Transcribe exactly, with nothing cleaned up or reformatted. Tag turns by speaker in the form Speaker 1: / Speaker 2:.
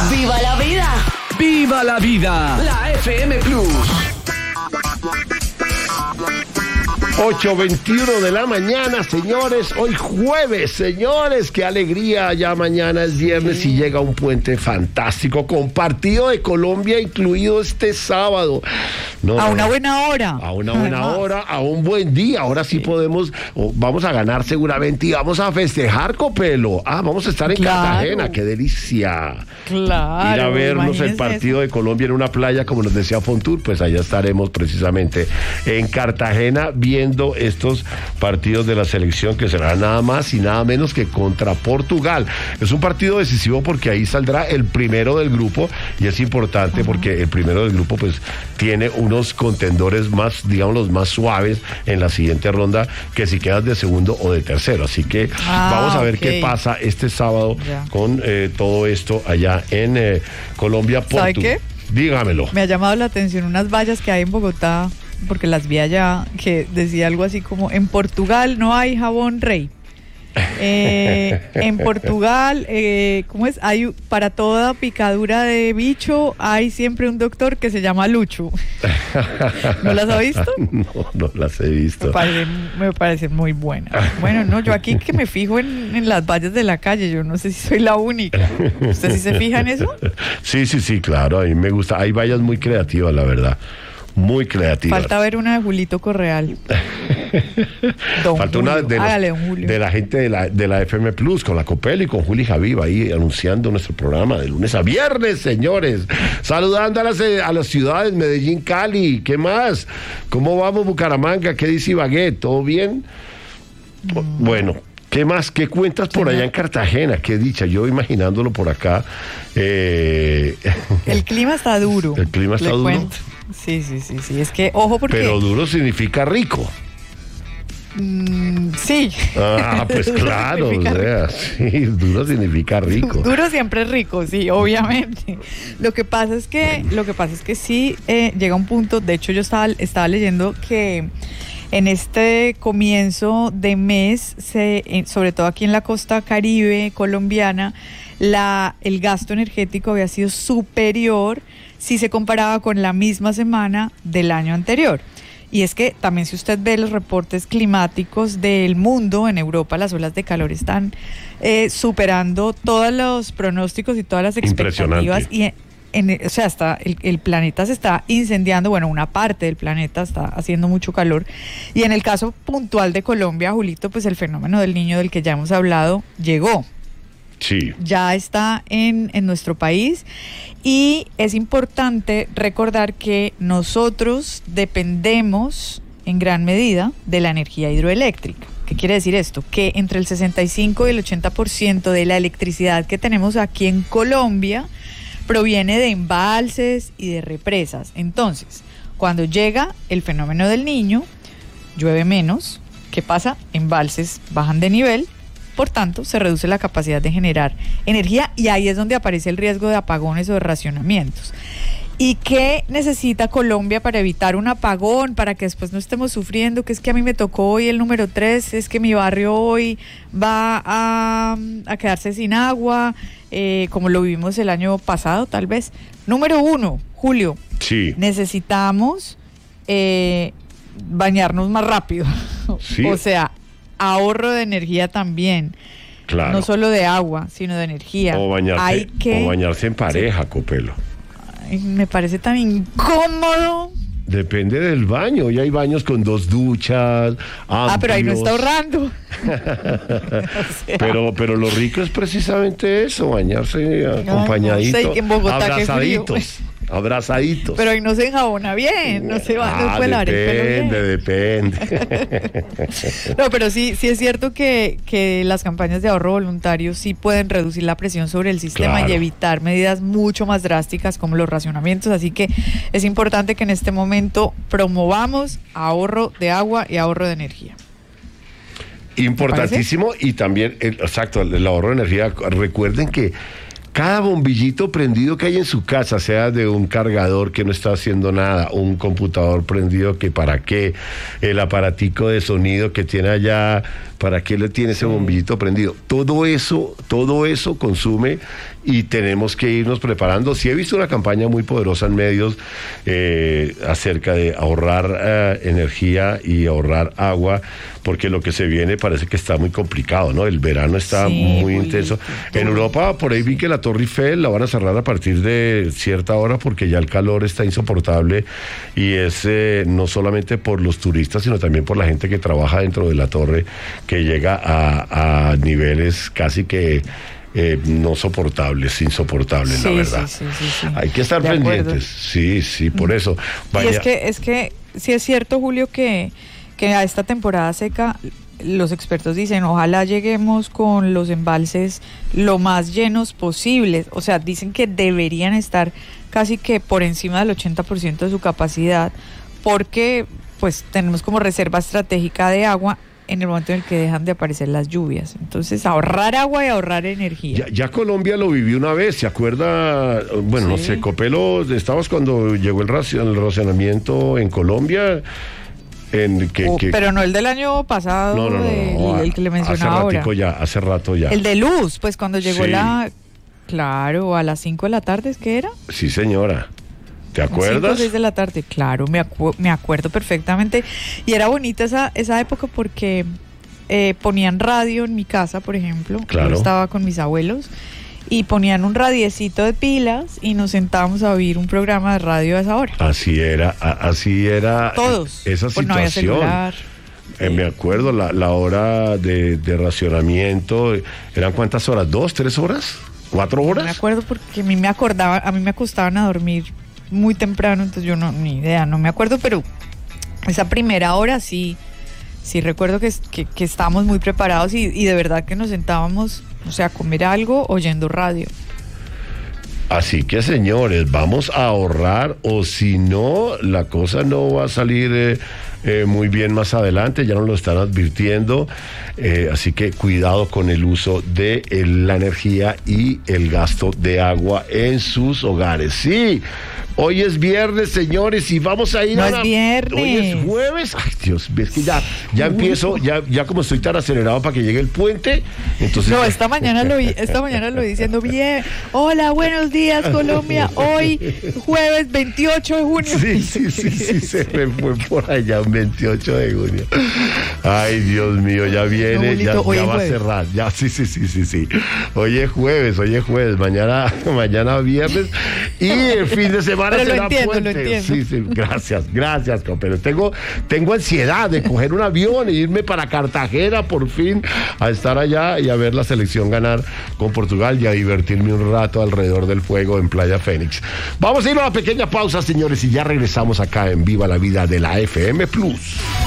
Speaker 1: ¡Viva la vida!
Speaker 2: ¡Viva la vida! La F M Plus.
Speaker 3: ocho veintiuno de la mañana, señores. Hoy jueves, señores. Qué alegría. Ya mañana es viernes sí. y llega un puente fantástico con partido de Colombia incluido este sábado.
Speaker 4: No, a una buena hora.
Speaker 3: A una buena Además. hora, a un buen día. Ahora sí, sí. podemos, oh, vamos a ganar seguramente y vamos a festejar, Copelo. Ah, vamos a estar en claro. Cartagena. Qué delicia.
Speaker 4: Claro.
Speaker 3: Ir a vernos el partido eso. de Colombia en una playa, como nos decía Fontour. Pues allá estaremos precisamente en Cartagena viendo estos partidos de la selección, que será nada más y nada menos que contra Portugal. Es un partido decisivo porque ahí saldrá el primero del grupo y es importante uh-huh. porque el primero del grupo pues tiene unos contendores más, digamos, los más suaves en la siguiente ronda que si quedas de segundo o de tercero. Así que ah, vamos a ver okay. qué pasa este sábado ya. con eh, todo esto allá en eh, Colombia.
Speaker 4: ¿Sabe qué?
Speaker 3: Dígamelo.
Speaker 4: Me ha llamado la atención unas vallas que hay en Bogotá, porque las vi allá, que decía algo así como: en Portugal no hay jabón Rey. Eh, en Portugal, eh, ¿cómo es? Hay para toda picadura de bicho hay siempre un doctor que se llama Lucho. ¿No las ha visto?
Speaker 3: No, no las he visto.
Speaker 4: Me parece, me parece muy buena. Bueno, no, yo aquí que me fijo en, en las vallas de la calle, yo no sé si soy la única. ¿Usted sí se fija en eso?
Speaker 3: Sí, sí, sí, claro, a mí me gusta. Hay vallas muy creativas, la verdad. Muy creativa.
Speaker 4: Falta ver una de Julito Correal.
Speaker 3: Falta Julio. una de,
Speaker 4: Hágale,
Speaker 3: los, de la gente de la, de la F M Plus, con la Copel y con Juli Javiva ahí anunciando nuestro programa de lunes a viernes, señores. Saludando a las, a las ciudades, Medellín, Cali. ¿Qué más? ¿Cómo vamos, Bucaramanga? ¿Qué dice Ibagué? ¿Todo bien? Mm. Bueno. ¿Qué más? ¿Qué cuentas por allá en Cartagena? Qué dicha, yo imaginándolo por acá. Eh...
Speaker 4: El clima está duro.
Speaker 3: El clima está duro.
Speaker 4: Cuento. Sí, sí, sí, sí. Es que, ojo, porque...
Speaker 3: Pero duro significa rico.
Speaker 4: Mm, sí.
Speaker 3: Ah, pues claro, o sea, sí, duro significa rico.
Speaker 4: Duro siempre es rico, sí, obviamente. Lo que pasa es que, lo que pasa es que sí eh, llega un punto. De hecho, yo estaba, estaba leyendo que en este comienzo de mes, se, sobre todo aquí en la costa caribe colombiana, la, el gasto energético había sido superior si se comparaba con la misma semana del año anterior. Y es que también, si usted ve los reportes climáticos del mundo, en Europa las olas de calor están eh, superando todos los pronósticos y todas las expectativas. Y En, o sea, está, el, el planeta se está incendiando, bueno, una parte del planeta está haciendo mucho calor. Y en el caso puntual de Colombia, Julito, pues el fenómeno del Niño del que ya hemos hablado llegó.
Speaker 3: Sí.
Speaker 4: Ya está en, en nuestro país y es importante recordar que nosotros dependemos en gran medida de la energía hidroeléctrica. ¿Qué quiere decir esto? Que entre el sesenta y cinco y el ochenta por ciento de la electricidad que tenemos aquí en Colombia proviene de embalses y de represas. Entonces, cuando llega el fenómeno del Niño, llueve menos. ¿Qué pasa? Embalses bajan de nivel, por tanto, se reduce la capacidad de generar energía y ahí es donde aparece el riesgo de apagones o de racionamientos. ¿Y qué necesita Colombia para evitar un apagón, para que después no estemos sufriendo? Que es que a mí me tocó hoy el número tres, es que mi barrio hoy va a, a quedarse sin agua, eh, como lo vivimos el año pasado, tal vez. Número uno, Julio.
Speaker 3: Sí.
Speaker 4: Necesitamos eh, bañarnos más rápido.
Speaker 3: Sí.
Speaker 4: O sea, ahorro de energía también.
Speaker 3: Claro.
Speaker 4: No solo de agua, sino de energía.
Speaker 3: O bañarse,
Speaker 4: Hay que,
Speaker 3: o bañarse en pareja, sí. Copelo.
Speaker 4: Ay, me parece tan incómodo.
Speaker 3: Depende del baño. Ya hay baños con dos duchas. Amplios.
Speaker 4: Ah, pero ahí no está ahorrando.
Speaker 3: O sea. Pero, pero lo rico es precisamente eso, bañarse acompañadito,
Speaker 4: no sé, en Bogotá,
Speaker 3: abrazaditos. Abrazaditos.
Speaker 4: Pero ahí no se enjabona bien, no se va,
Speaker 3: ah,
Speaker 4: no puede lavar el pelo bien.
Speaker 3: Depende, depende.
Speaker 4: No, pero sí, sí es cierto que, que las campañas de ahorro voluntario sí pueden reducir la presión sobre el sistema, claro, y evitar medidas mucho más drásticas como los racionamientos, así que es importante que en este momento promovamos ahorro de agua y ahorro de energía.
Speaker 3: Importantísimo, y también, el, exacto, el ahorro de energía. Recuerden que cada bombillito prendido que hay en su casa, sea de un cargador que no está haciendo nada, o un computador prendido que para qué, el aparatico de sonido que tiene allá, para qué le tiene ese bombillito prendido, todo eso, todo eso consume y tenemos que irnos preparando. Sí he visto una campaña muy poderosa en medios eh, acerca de ahorrar eh, energía y ahorrar agua, porque lo que se viene parece que está muy complicado, ¿no? El verano está
Speaker 4: Sí,
Speaker 3: muy,
Speaker 4: muy
Speaker 3: intenso.
Speaker 4: duro.
Speaker 3: En Europa, por ahí vi que la Torre Eiffel la van a cerrar a partir de cierta hora porque ya el calor está insoportable, y es eh, no solamente por los turistas, sino también por la gente que trabaja dentro de la torre, que llega a, a niveles casi que eh, no soportables, insoportables,
Speaker 4: Sí,
Speaker 3: la verdad.
Speaker 4: sí, sí, sí, sí.
Speaker 3: Hay que estar
Speaker 4: De acuerdo.
Speaker 3: pendientes. Sí, sí, por eso.
Speaker 4: Y
Speaker 3: Vaya-
Speaker 4: es que, es que sí es cierto, Julio, que, que a esta temporada seca los expertos dicen, ojalá lleguemos con los embalses lo más llenos posibles. O sea, dicen que deberían estar casi que por encima del ochenta por ciento de su capacidad, porque pues tenemos como reserva estratégica de agua en el momento en el que dejan de aparecer las lluvias. Entonces, ahorrar agua y ahorrar energía.
Speaker 3: Ya, ya Colombia lo vivió una vez, ¿se acuerda? Bueno, no
Speaker 4: Sí.
Speaker 3: sé, Copelo, estabas cuando llegó el, raci- el racionamiento en Colombia, en que...
Speaker 4: Oh,
Speaker 3: que-
Speaker 4: pero no el del año pasado,
Speaker 3: no, no, no,
Speaker 4: el,
Speaker 3: no,
Speaker 4: el que le mencionaba
Speaker 3: hace
Speaker 4: ahora.
Speaker 3: ratico ya, hace rato ya.
Speaker 4: El de luz, pues cuando llegó
Speaker 3: Sí.
Speaker 4: la... Claro, a las cinco de la tarde, ¿es que era?
Speaker 3: Sí, señora. ¿Te
Speaker 4: cinco o
Speaker 3: acuerdas?
Speaker 4: seis de la tarde, claro, me, acu- me acuerdo perfectamente. Y era bonita esa, esa época porque eh, ponían radio en mi casa, por ejemplo.
Speaker 3: Claro.
Speaker 4: Yo estaba con mis abuelos y ponían un radiecito de pilas y nos sentábamos a oír un programa de radio a esa hora.
Speaker 3: Así era, a- así era.
Speaker 4: Todos.
Speaker 3: Esa
Speaker 4: Pues no había
Speaker 3: situación.
Speaker 4: celular.
Speaker 3: Eh, me acuerdo, la, la hora de, de racionamiento, ¿eran cuántas horas? ¿Dos, tres horas? ¿Cuatro
Speaker 4: No
Speaker 3: horas?
Speaker 4: me acuerdo porque a mí me acordaba, a mí me acostaban a dormir muy temprano, entonces yo no, ni idea, no me acuerdo, pero esa primera hora sí, sí recuerdo que, que, que estábamos muy preparados y, y de verdad que nos sentábamos, o sea, a comer algo oyendo radio.
Speaker 3: Así que, señores, vamos a ahorrar, o si no, la cosa no va a salir eh, eh, muy bien más adelante, ya nos lo están advirtiendo. Eh, así que cuidado con el uso de eh, la energía y el gasto de agua en sus hogares. Sí, hoy es viernes, señores, y vamos a ir
Speaker 4: No
Speaker 3: a
Speaker 4: es
Speaker 3: la-
Speaker 4: viernes.
Speaker 3: Hoy es jueves. Ay, Dios, ves que ya, ya empiezo, ya, ya como estoy tan acelerado para que llegue el puente, entonces...
Speaker 4: No, esta mañana lo vi, esta mañana lo vi diciendo bien. Hola, buenos días, Colombia. Hoy, jueves veintiocho de junio.
Speaker 3: Sí, sí, sí, sí, se me fue por allá un veintiocho de junio. Ay, Dios mío, ya viene, ya,
Speaker 4: Julito, hoy
Speaker 3: ya
Speaker 4: es
Speaker 3: va a
Speaker 4: jueves.
Speaker 3: cerrar. Ya, sí, sí, sí, sí, sí. Hoy es jueves, hoy es jueves, mañana, mañana viernes y el fin de semana
Speaker 4: Pero lo
Speaker 3: será
Speaker 4: entiendo, lo
Speaker 3: puente.
Speaker 4: entiendo.
Speaker 3: Sí, sí, gracias, gracias, pero tengo, tengo ansiedad de coger un avión e irme para Cartagena por fin a estar allá y a ver la selección ganar con Portugal y a divertirme un rato alrededor del fuego en Playa Fénix. Vamos a ir a una pequeña pausa, señores, y ya regresamos acá en Viva la Vida de la F M Plus.